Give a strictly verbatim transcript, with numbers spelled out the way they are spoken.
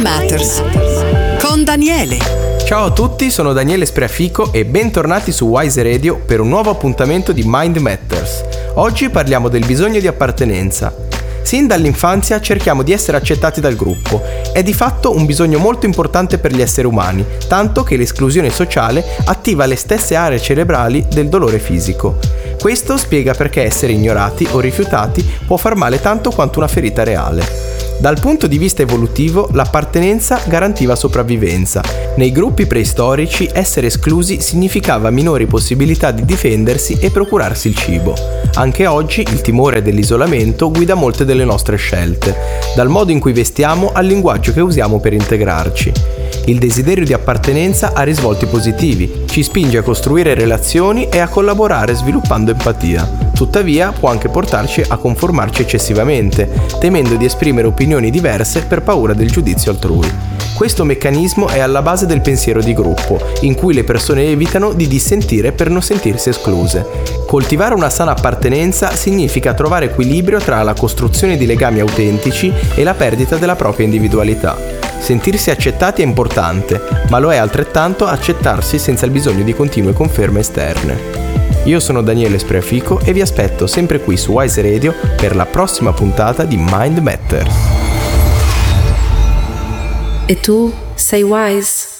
Matters con Daniele. Ciao a tutti, sono Daniele Spreafico e bentornati su Wise Radio per un nuovo appuntamento di Mind Matters. Oggi parliamo del bisogno di appartenenza. Sin dall'infanzia cerchiamo di essere accettati dal gruppo. È di fatto un bisogno molto importante per gli esseri umani, tanto che l'esclusione sociale attiva le stesse aree cerebrali del dolore fisico. Questo spiega perché essere ignorati o rifiutati può far male tanto quanto una ferita reale. Dal punto di vista evolutivo, l'appartenenza garantiva sopravvivenza. Nei gruppi preistorici, essere esclusi significava minori possibilità di difendersi e procurarsi il cibo. Anche oggi il timore dell'isolamento guida molte delle nostre scelte, dal modo in cui vestiamo al linguaggio che usiamo per integrarci. Il desiderio di appartenenza ha risvolti positivi, ci spinge a costruire relazioni e a collaborare sviluppando empatia. Tuttavia può anche portarci a conformarci eccessivamente, temendo di esprimere opinioni diverse per paura del giudizio altrui. Questo meccanismo è alla base del pensiero di gruppo, in cui le persone evitano di dissentire per non sentirsi escluse. Coltivare una sana appartenenza significa trovare equilibrio tra la costruzione di legami autentici e la perdita della propria individualità. Sentirsi accettati è importante, ma lo è altrettanto accettarsi senza il bisogno di continue conferme esterne. Io sono Daniele Spreafico e vi aspetto sempre qui su Wise Radio per la prossima puntata di Mind Matters. E tu sei wise?